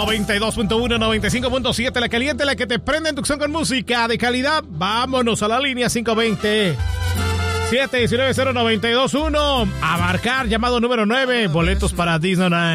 92.1, 95.7, la caliente, la que te prende en tu con música de calidad. Vámonos a la línea 520 719-092-1 a marcar, llamado número 9, boletos para Disneyland.